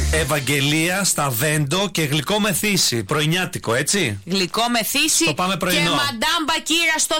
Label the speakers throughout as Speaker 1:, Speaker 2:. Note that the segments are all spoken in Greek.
Speaker 1: Ευαγγελία, Σταβέντο και γλυκό μεθύσι. Πρωινιάτικο, έτσι.
Speaker 2: Γλυκό μεθύσι.
Speaker 1: Το πάμε πρωινό.
Speaker 2: Και Μαντάμ Μπακύρα στο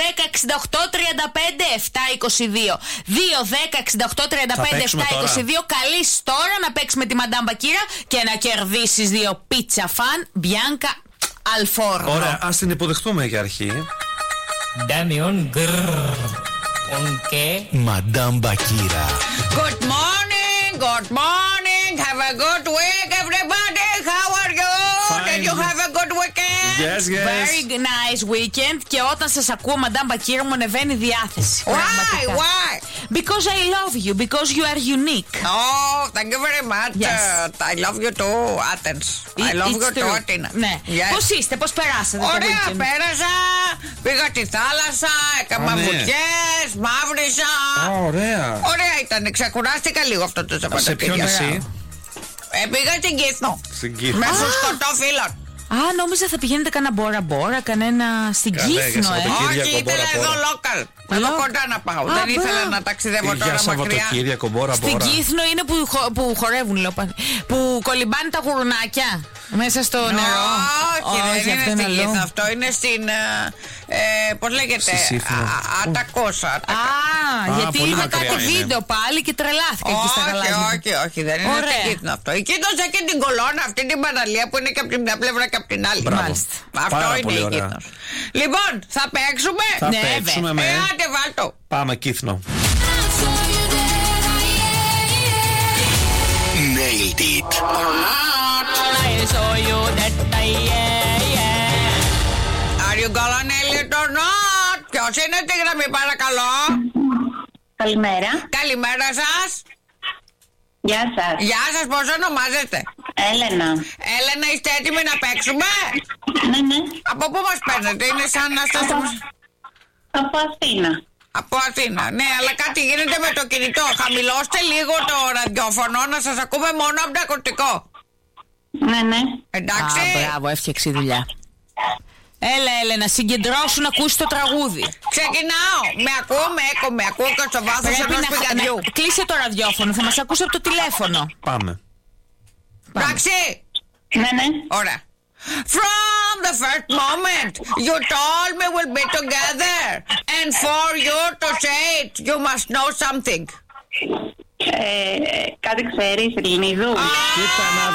Speaker 2: 2-10-68-35-7-22. 2-10-68-35-7-22. Καλείς τώρα να παίξεις με τη Μαντάμ Μπακύρα και να κερδίσεις 2 πίτσα φαν Μπιάνκα Αλφόρνο.
Speaker 1: Ωραία, ας την υποδεχτούμε για αρχή.
Speaker 3: Ντάμιον γκρρρ. Ονκέ.
Speaker 1: Μαντάμ Μπακύρα.
Speaker 2: Good morning, good morning. Have a good week, everybody. How are you?
Speaker 1: Fine.
Speaker 2: Did you have a good weekend?
Speaker 1: Yes, yes.
Speaker 2: Very nice weekend. Και όταν σας ακούω, Μαντάμ Μπακύρα, μου ανεβαίνει η διάθεση.
Speaker 4: Why?
Speaker 2: Πραγματικά.
Speaker 4: Why?
Speaker 2: Because I love you. Because you are unique.
Speaker 4: Oh, thank you very much.
Speaker 2: Yes.
Speaker 4: I love you too, Athens. I love
Speaker 2: It's
Speaker 4: you too,
Speaker 2: true.
Speaker 4: Athena.
Speaker 2: Ναι.
Speaker 4: Yes.
Speaker 2: Πώς είστε, πώς περάσατε το
Speaker 4: Ωραία,
Speaker 2: weekend?
Speaker 4: πέρασα. Πήγα στη θάλασσα, έκανα
Speaker 1: ναι.
Speaker 4: βουτιές, μαύρισα.
Speaker 1: Ωραία.
Speaker 4: Ωραία ήταν, ξεκουράστηκα λίγο αυτό το
Speaker 1: Σε ποιον
Speaker 4: Σαββατοκύριακο.
Speaker 1: εσύ?
Speaker 4: Πήγα στην Κύθνο.
Speaker 1: Στην Κύθνο.
Speaker 4: Με σκοτώ φίλων.
Speaker 2: Α, νόμιζα θα πηγαίνετε κανένα μπόρα-μπόρα, κανένα στην
Speaker 1: Καλέ, για
Speaker 2: Κύθνο,
Speaker 1: Σαββατοκύριακο.
Speaker 4: Όχι, ήθελα
Speaker 1: μπόρα.
Speaker 4: εδώ local. Εδώ κοντά να πάω. Δεν ήθελα να ταξιδεύω
Speaker 1: Για
Speaker 4: τώρα μακριά.
Speaker 1: Σαββατοκύριακο, μπόρα.
Speaker 2: Στην Κύθνο είναι που χορεύουν, λέω πάλι. Που κολυμπάνε τα γουρουνάκια μέσα στο νερό.
Speaker 4: Όχι, δεν είναι
Speaker 2: αυτό
Speaker 4: στην
Speaker 2: άλλο.
Speaker 4: Κύθνο. Αυτό είναι στην. Πώς λέγεται.
Speaker 1: Στη Σύφνο.
Speaker 4: Ατακόσα.
Speaker 2: Γιατί
Speaker 1: πολύ
Speaker 2: είδα
Speaker 1: μακριά
Speaker 2: κάτι
Speaker 1: είναι.
Speaker 2: βίντεο πάλι και τρελάθηκα εκεί στα γαλάζια.
Speaker 4: Όχι, δεν είναι
Speaker 2: Ωραία.
Speaker 4: στην Κύθνο αυτό. Η Κύθνος έχει την κολόνα, αυτή την παραλία που είναι και από την μια πλευρά και από την άλλη.
Speaker 1: Μπράβο.
Speaker 2: Μάλιστα.
Speaker 4: Αυτό
Speaker 1: Πάρα
Speaker 4: είναι
Speaker 1: πολύ
Speaker 4: η
Speaker 1: ωραία.
Speaker 4: Κύθνος. Λοιπόν, θα παίξουμε.
Speaker 1: Θα
Speaker 2: Ναι,
Speaker 1: παίξουμε με.
Speaker 4: Άντε βάλτο.
Speaker 1: Πάμε Κύθνο.
Speaker 5: Nailed it.
Speaker 4: Are you gonna nail it or not? Ποιος είναι τη γραμμή παρακαλώ?
Speaker 6: Καλημέρα.
Speaker 4: Καλημέρα σας.
Speaker 6: Γεια σας.
Speaker 4: Γεια σας, πώς ονομάζεστε?
Speaker 6: Έλενα.
Speaker 4: Έλενα, είστε έτοιμοι να παίξουμε?
Speaker 6: Ναι, ναι.
Speaker 4: Από πού μας παίρνετε? Είναι σαν να είστε
Speaker 6: Από Αθήνα.
Speaker 4: από Αθήνα. Ναι, αλλά κάτι γίνεται με το κινητό. Χαμηλώστε λίγο το ραδιόφωνο να σας ακούμε μόνο από το ακουστικό.
Speaker 6: Ναι, ναι.
Speaker 4: Εντάξει.
Speaker 2: Α, μπράβο, έφτιαξε η δουλειά. Έλα, Έλενα, συγκεντρώσου να ακούσει το τραγούδι.
Speaker 4: Ξεκινάω. Με ακούω και στο βάθος ενός πηγαδιού.
Speaker 2: Κλείσε το ραδιόφωνο, θα μας ακούσει από το τηλέφωνο.
Speaker 1: Πάμε.
Speaker 4: Εντάξει.
Speaker 6: Ναι, ναι.
Speaker 4: Ωραία. From the first moment you told me we'll be together, and for you to say it, you must know something.
Speaker 6: Κάτι ξέρεις, Ελληνίδου?
Speaker 1: Κοίτα να